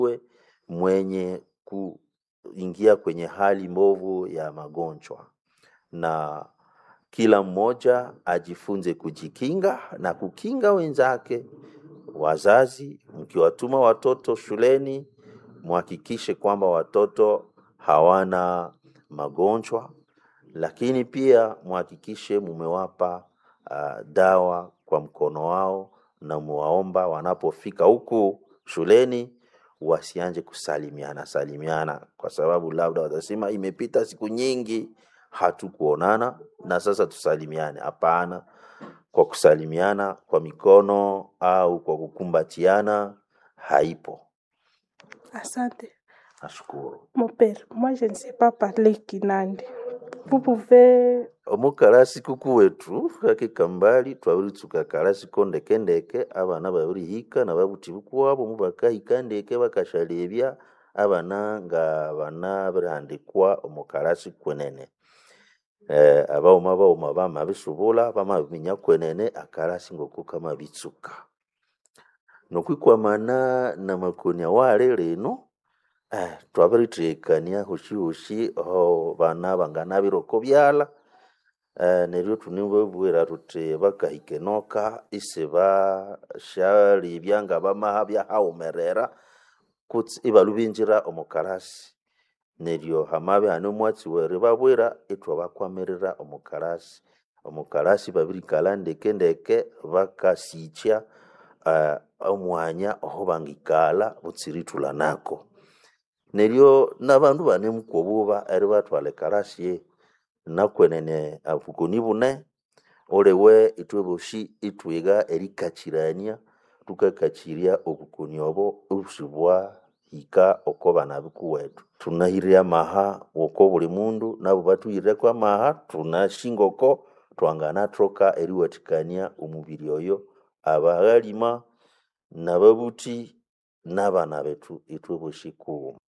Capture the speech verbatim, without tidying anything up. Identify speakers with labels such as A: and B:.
A: mwenye kuingia kwenye hali mbovu ya magonjwa, na kila mmoja ajifunze kujikinga na kukinga wenzake. Wazazi, mkiwatuma watoto shuleni, muhakikishe kwamba watoto hawana magonjwa, lakini pia muhakikishe mumewapa uh, dawa kwa mkono wao, na muwaomba wanapofika huku shuleni wasianje kusalimiana salimiana, kwa sababu labda watasema imepita siku nyingi hatukuonana na sasa tusalimiane. Hapana, kwa kusalimiana kwa mikono au kwa kukumbatiana haipo.
B: Asante.
A: Nashukuru.
B: Mon père, moi je ne sais pas parler Kinandi. Vous pouvez...
A: Omukarasi kuku wetu kakika mbali twabiri tukakarasi kondekendeke abana babiri hika na babuti bukwabo mubakahika ndeke bakashalebya abana nga bana birandikwa omukarasi kwenene. Eh abauma bauma bama bisubola bama binya kwenene akarasi ngoko kama bitsuka. Nokwikwamana na makonya wale leno eh twabiri tekania hushi hushi ho bana bangana biroko byala. Uh, neryo tunibwera tuti bakahikenoka iseba shali byanga bamaha bya haumerera kutsi ibalubinjira omukarasi. Neryo hamabe hano mwatsi were babwera etwa bakwamerera omukarasi. Omukarasi babiri kalande kendeke bakasicha uh, omwanya oho bangikala butsiritula nako. Neryo nabandu bane mukobuba eri batwale karasi ye nakwenene afukuni bune olewe itweboshi itwiga erikachirania tukakachiria okukuni obo usibwa hika okoba nabiku wetu. Tunahiria maha woko buli mundu nabo batuhirira kwa maha tunashingoko twangana troka eriwatikania omubiri oyo abagalima nababuti nabana betu itweboshi ku